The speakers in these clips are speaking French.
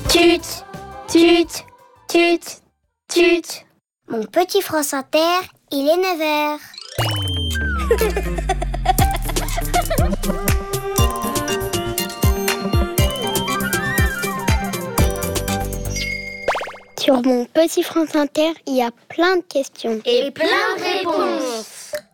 Tut, tut, tut, tut. Mon petit France Inter, il est 9h. Sur mon petit France Inter, il y a plein de questions. Et plein de réponses.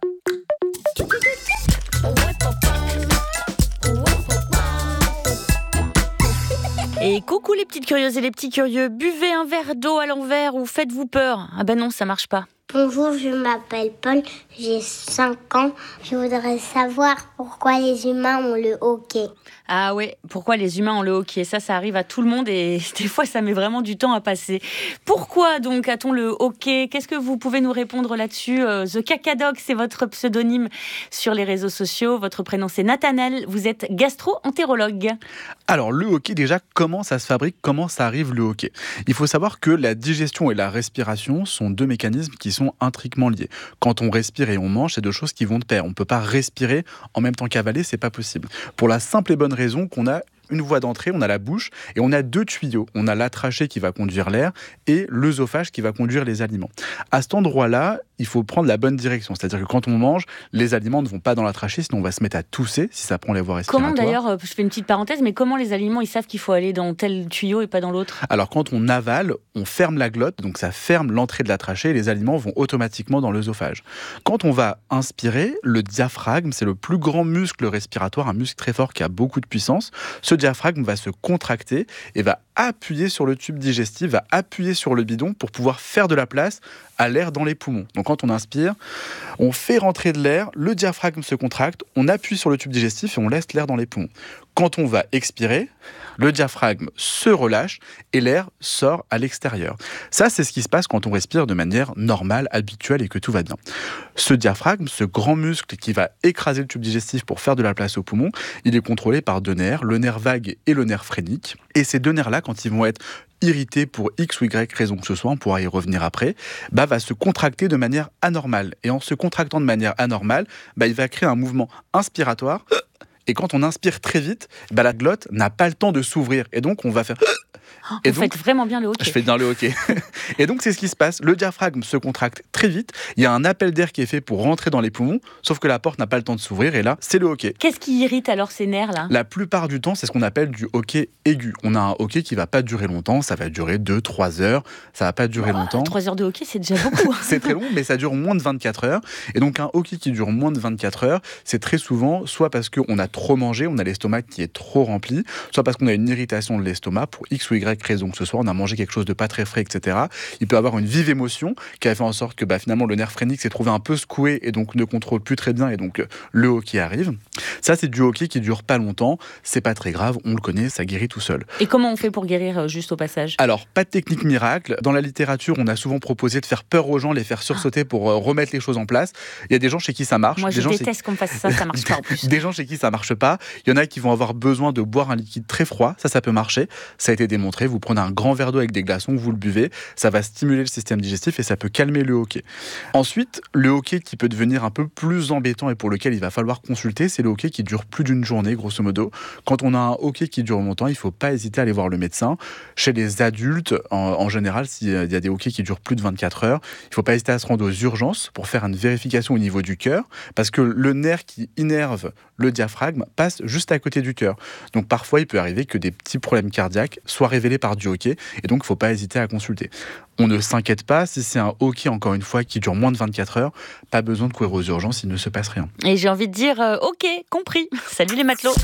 Et coucou les petites curieuses et les petits curieux, buvez un verre d'eau à l'envers ou faites-vous peur? Ah ben non, ça marche pas. Bonjour, je m'appelle Paul, j'ai 5 ans. Je voudrais savoir pourquoi les humains ont le hoquet. Ah ouais, pourquoi les humains ont le hoquet? Ça arrive à tout le monde et des fois ça met vraiment du temps à passer. Pourquoi donc a-t-on le hoquet? Qu'est-ce que vous pouvez nous répondre là-dessus? The Cacadoc, c'est votre pseudonyme sur les réseaux sociaux. Votre prénom c'est Nathanaël, vous êtes gastro-entérologue. Alors le hoquet déjà, comment ça se fabrique? Comment ça arrive le hoquet? Il faut savoir que la digestion et la respiration sont deux mécanismes qui sont intriquement liés. Quand on respire et on mange, c'est deux choses qui vont de pair. On ne peut pas respirer en même temps qu'avaler, c'est pas possible. Pour la simple et bonne raison qu'on a une voie d'entrée, on a la bouche et on a deux tuyaux. On a la trachée qui va conduire l'air et l'œsophage qui va conduire les aliments. À cet endroit-là, il faut prendre la bonne direction. C'est-à-dire que quand on mange, les aliments ne vont pas dans la trachée, sinon on va se mettre à tousser si ça prend les voies respiratoires. Comment d'ailleurs, je fais une petite parenthèse, mais comment les aliments, ils savent qu'il faut aller dans tel tuyau et pas dans l'autre? Alors quand on avale, on ferme la glotte, donc ça ferme l'entrée de la trachée et les aliments vont automatiquement dans l'œsophage. Quand on va inspirer, le diaphragme, c'est le plus grand muscle respiratoire, un muscle très fort qui a beaucoup de puissance. Ce diaphragme va se contracter et va appuyer sur le tube digestif, va appuyer sur le bidon pour pouvoir faire de la place à l'air dans les poumons. Donc quand on inspire, on fait rentrer de l'air, le diaphragme se contracte, on appuie sur le tube digestif et on laisse l'air dans les poumons. Quand on va expirer, le diaphragme se relâche et l'air sort à l'extérieur. Ça, c'est ce qui se passe quand on respire de manière normale, habituelle et que tout va bien. Ce diaphragme, ce grand muscle qui va écraser le tube digestif pour faire de la place aux poumons, il est contrôlé par deux nerfs, le nerf vague et le nerf phrénique. Et ces deux nerfs-là, quand ils vont être irrité pour X ou Y raison que ce soit, on pourra y revenir après, va se contracter de manière anormale. Et en se contractant de manière anormale, il va créer un mouvement inspiratoire. Et quand on inspire très vite, la glotte n'a pas le temps de s'ouvrir. Et donc, on va faire... Vous faites vraiment bien le hoquet. Je fais bien le hoquet. Et donc, c'est ce qui se passe. Le diaphragme se contracte très vite. Il y a un appel d'air qui est fait pour rentrer dans les poumons, sauf que la porte n'a pas le temps de s'ouvrir. Et là, c'est le hoquet. Qu'est-ce qui irrite alors ces nerfs-là? La plupart du temps, c'est ce qu'on appelle du hoquet aigu. On a un hoquet qui ne va pas durer longtemps. Ça va durer 2-3 heures. Ça ne va pas durer longtemps. 3 heures de hoquet, c'est déjà beaucoup. C'est très long, mais ça dure moins de 24 heures. Et donc, un hoquet qui dure moins de 24 heures, c'est très souvent soit parce qu'on a trop mangé, on a l'estomac qui est trop rempli, soit parce qu'on a une irritation de l'estomac pour X ou Y raison que ce soit, on a mangé quelque chose de pas très frais, etc. Il peut avoir une vive émotion qui a fait en sorte que finalement le nerf phrénique s'est trouvé un peu secoué et donc ne contrôle plus très bien et donc le hoquet arrive. Ça, c'est du hoquet qui dure pas longtemps, c'est pas très grave, on le connaît, ça guérit tout seul. Et comment on fait pour guérir juste au passage? Alors, pas de technique miracle. Dans la littérature, on a souvent proposé de faire peur aux gens, les faire sursauter pour remettre les choses en place. Il y a des gens chez qui ça marche. Moi, je déteste qu'on fasse ça, ça marche pas en plus. Des gens chez qui ça marche pas. Il y en a qui vont avoir besoin de boire un liquide très froid, ça peut marcher. Ça a été démontré, vous prenez un grand verre d'eau avec des glaçons, vous le buvez, ça va stimuler le système digestif et ça peut calmer le hoquet. Ensuite, le hoquet qui peut devenir un peu plus embêtant et pour lequel il va falloir consulter, c'est le hoquet qui dure plus d'une journée, grosso modo. Quand on a un hoquet qui dure longtemps, il ne faut pas hésiter à aller voir le médecin. Chez les adultes, en général, s'il y a des hoquets qui durent plus de 24 heures, il ne faut pas hésiter à se rendre aux urgences pour faire une vérification au niveau du cœur, parce que le nerf qui innerve le diaphragme passe juste à côté du cœur. Donc parfois, il peut arriver que des petits problèmes cardiaques soient révélés par du hoquet, et donc il ne faut pas hésiter à consulter. On ne s'inquiète pas, si c'est un hoquet, encore une fois, qui dure moins de 24 heures, pas besoin de courir aux urgences, il ne se passe rien. Et j'ai envie de dire, ok, compris. Salut les matelots.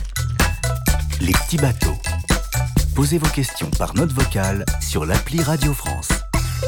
Les petits bateaux. Posez vos questions par note vocale sur l'appli Radio France.